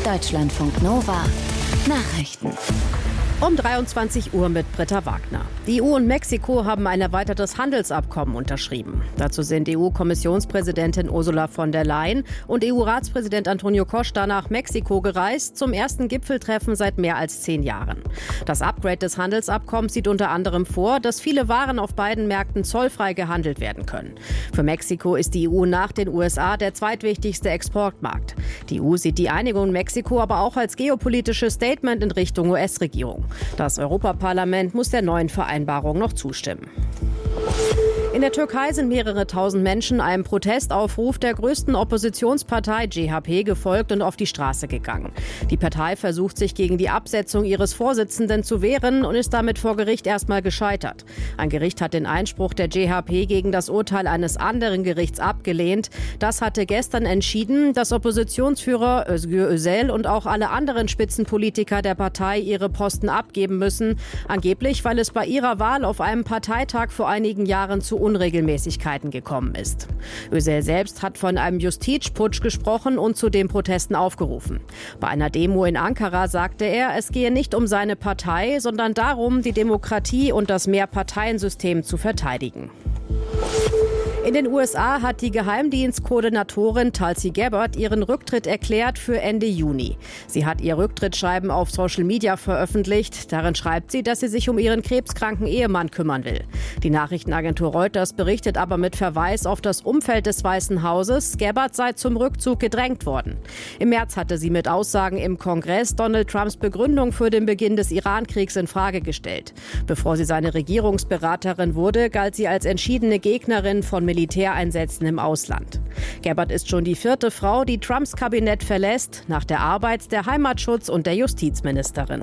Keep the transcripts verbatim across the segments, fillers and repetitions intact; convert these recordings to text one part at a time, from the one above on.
Deutschlandfunk Nova Nachrichten. Um dreiundzwanzig Uhr mit Britta Wagner. Die E U und Mexiko haben ein erweitertes Handelsabkommen unterschrieben. Dazu sind E U-Kommissionspräsidentin Ursula von der Leyen und E U-Ratspräsident Antonio Costa nach Mexiko gereist, zum ersten Gipfeltreffen seit mehr als zehn Jahren. Das Upgrade des Handelsabkommens sieht unter anderem vor, dass viele Waren auf beiden Märkten zollfrei gehandelt werden können. Für Mexiko ist die E U nach den U S A der zweitwichtigste Exportmarkt. Die E U sieht die Einigung in Mexiko aber auch als geopolitisches Statement in Richtung U S-Regierung. Das Europaparlament muss der neuen Vereinbarung noch zustimmen. In der Türkei sind mehrere tausend Menschen einem Protestaufruf der größten Oppositionspartei C H P gefolgt und auf die Straße gegangen. Die Partei versucht, sich gegen die Absetzung ihres Vorsitzenden zu wehren und ist damit vor Gericht erstmal gescheitert. Ein Gericht hat den Einspruch der C H P gegen das Urteil eines anderen Gerichts abgelehnt. Das hatte gestern entschieden, dass Oppositionsführer Özgür Özel und auch alle anderen Spitzenpolitiker der Partei ihre Posten abgeben müssen. Angeblich, weil es bei ihrer Wahl auf einem Parteitag vor einigen Jahren zu Unregelmäßigkeiten gekommen ist. Özel selbst hat von einem Justizputsch gesprochen und zu den Protesten aufgerufen. Bei einer Demo in Ankara sagte er, es gehe nicht um seine Partei, sondern darum, die Demokratie und das Mehrparteiensystem zu verteidigen. In den U S A hat die Geheimdienstkoordinatorin Tulsi Gabbard ihren Rücktritt erklärt für Ende Juni. Sie hat ihr Rücktrittsschreiben auf Social Media veröffentlicht. Darin schreibt sie, dass sie sich um ihren krebskranken Ehemann kümmern will. Die Nachrichtenagentur Reuters berichtet aber mit Verweis auf das Umfeld des Weißen Hauses, Gabbard sei zum Rückzug gedrängt worden. Im März hatte sie mit Aussagen im Kongress Donald Trumps Begründung für den Beginn des Iran-Kriegs in Frage gestellt. Bevor sie seine Regierungsberaterin wurde, galt sie als entschiedene Gegnerin von Militäreinsätzen im Ausland. Gabbard ist schon die vierte Frau, die Trumps Kabinett verlässt, nach der Arbeit, der Heimatschutz und der Justizministerin.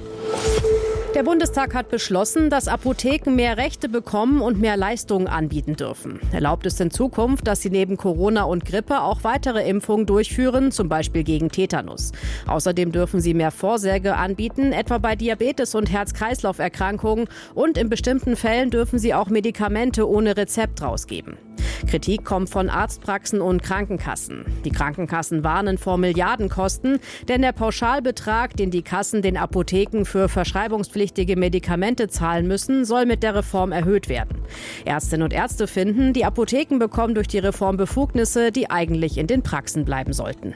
Der Bundestag hat beschlossen, dass Apotheken mehr Rechte bekommen und mehr Leistungen anbieten dürfen. Erlaubt ist in Zukunft, dass sie neben Corona und Grippe auch weitere Impfungen durchführen, zum Beispiel gegen Tetanus. Außerdem dürfen sie mehr Vorsorge anbieten, etwa bei Diabetes und Herz-Kreislauf-Erkrankungen. Und in bestimmten Fällen dürfen sie auch Medikamente ohne Rezept rausgeben. Kritik kommt von Arztpraxen und Krankenkassen. Die Krankenkassen warnen vor Milliardenkosten, denn der Pauschalbetrag, den die Kassen den Apotheken für verschreibungspflichtige Medikamente zahlen müssen, soll mit der Reform erhöht werden. Ärztinnen und Ärzte finden, die Apotheken bekommen durch die Reform Befugnisse, die eigentlich in den Praxen bleiben sollten.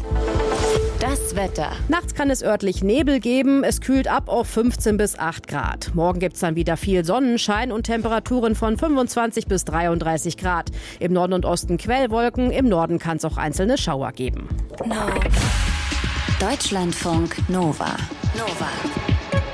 Das Wetter. Nachts kann es örtlich Nebel geben. Es kühlt ab auf fünfzehn bis acht Grad. Morgen gibt es dann wieder viel Sonnenschein und Temperaturen von fünfundzwanzig bis dreiunddreißig Grad. Im Norden und Osten Quellwolken. Im Norden kann es auch einzelne Schauer geben. No. Deutschlandfunk Nova. Nova.